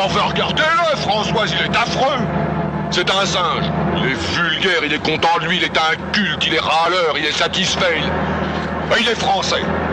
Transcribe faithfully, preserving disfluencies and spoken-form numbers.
enfin, regardez-le, Françoise, il est affreux. C'est un singe. Il est vulgaire, il est content de lui, il est inculte, il est râleur, il est satisfait. Il, il est français.